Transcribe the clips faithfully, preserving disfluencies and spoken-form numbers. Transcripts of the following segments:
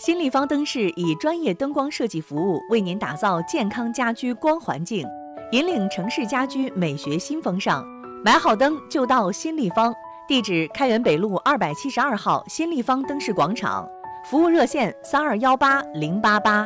新立方灯饰以专业灯光设计服务，为您打造健康家居光环境，引领城市家居美学新风尚。买好灯就到新立方，地址开元北路二百七十二号新立方灯饰广场，服务热线三二幺八零八八。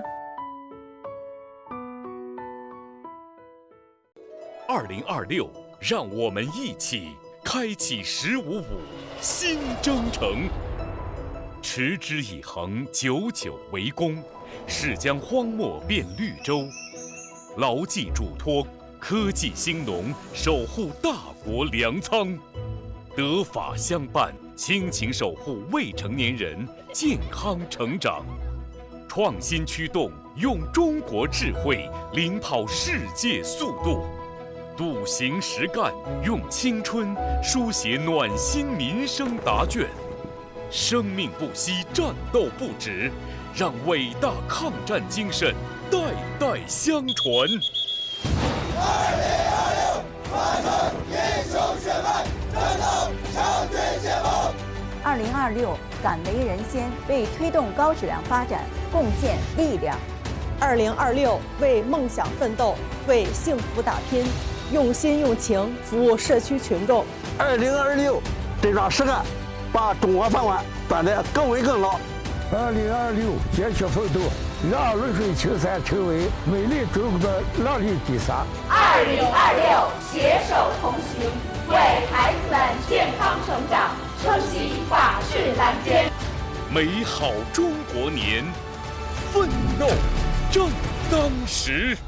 二零二六，让我们一起开启“十五五”新征程。持之以恒，久久为功，是将荒漠变绿洲；牢记嘱托，科技兴农，守护大国粮仓；德法相伴，亲情守护未成年人健康成长；创新驱动，用中国智慧领跑世界速度；笃行实干，用青春书写暖心民生答卷。生命不息，战斗不止，让伟大抗战精神代代相传。 二零二六，完成英雄血脉，战斗强军解放。 二零二六，敢为人先，为推动高质量发展贡献力量。 二零二六，为梦想奋斗，为幸福打拼，用心用情服务社区群众。 二零二六，真抓实干，把中国饭碗办得更伟更牢。 二零二六，坚决奋斗，让泸水青山成为美丽中国的乐丽第三。 二零二六，携手同行，为孩子们健康成长撑起法治蓝天。 美好中国年，奋斗正当时。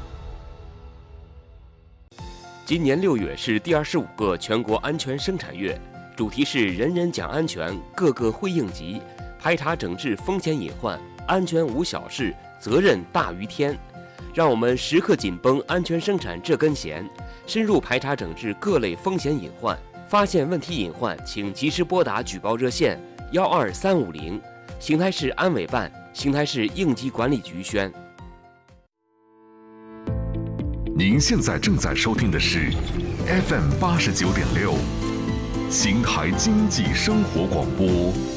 今年六月是第二十五个全国安全生产月，主题是人人讲安全，个个会应急，排查整治风险隐患，安全无小事，责任大于天。让我们时刻紧绷安全生产这根弦，深入排查整治各类风险隐患。发现问题隐患，请及时拨打举报热线幺二三五零。邢台市安委办、邢台市应急管理局宣。 您现在正在收听的是 F M 八十九点六，邢台经济生活广播。